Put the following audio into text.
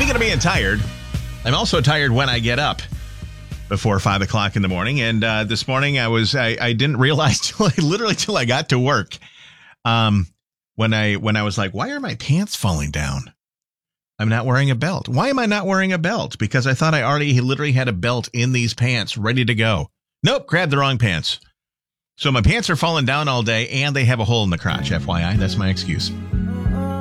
Speaking of being tired, I'm also tired when I get up before 5 o'clock in the morning. And this morning I didn't realize till I got to work. When I was like, why are my pants falling down? I'm not wearing a belt. Why am I not wearing a belt? Because I thought I already literally had a belt in these pants ready to go. Nope, grabbed the wrong pants. So my pants are falling down all day and they have a hole in the crotch. FYI, that's my excuse.